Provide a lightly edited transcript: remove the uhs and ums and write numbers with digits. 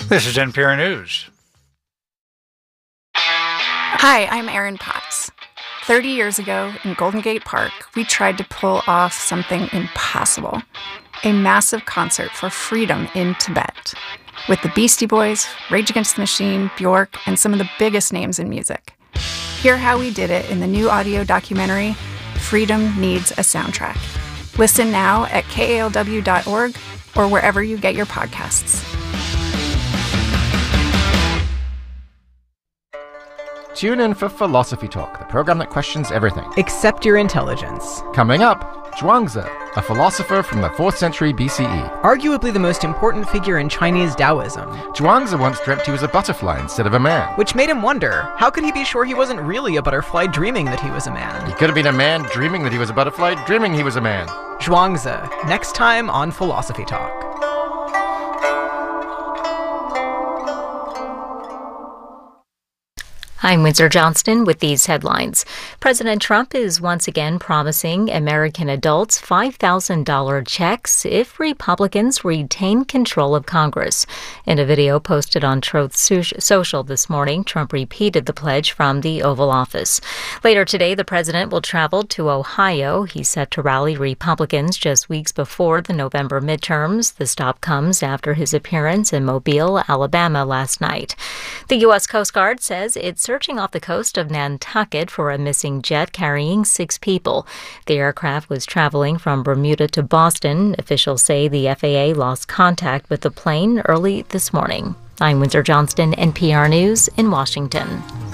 This is NPR News. Hi, I'm Erin Potts. 30 years ago in Golden Gate Park, we tried to pull off something impossible. A massive concert for freedom in Tibet. With the Beastie Boys, Rage Against the Machine, Bjork, and some of the biggest names in music. Hear how we did it in the new audio documentary, Freedom Needs a Soundtrack. Listen now at kalw.org or wherever you get your podcasts. Tune in for Philosophy Talk, the program that questions everything except your intelligence. Coming up, Zhuangzi, a philosopher from the 4th century BCE. Arguably the most important figure in Chinese Taoism. Zhuangzi once dreamt he was a butterfly instead of a man. Which made him wonder, how could he be sure he wasn't really a butterfly dreaming that he was a man? He could have been a man dreaming that he was a butterfly, dreaming he was a man. Zhuangzi, next time on Philosophy Talk. I'm Windsor Johnston with these headlines. President Trump is once again promising American adults $5,000 checks if Republicans retain control of Congress. In a video posted on Truth Social this morning, Trump repeated the pledge from the Oval Office. Later today, the president will travel to Ohio. He's set to rally Republicans just weeks before the November midterms. The stop comes after his appearance in Mobile, Alabama last night. The U.S. Coast Guard says it's searching off the coast of Nantucket for a missing jet carrying 6 people. The aircraft was traveling from Bermuda to Boston. Officials say the FAA lost contact with the plane early this morning. I'm Windsor Johnston, NPR News in Washington.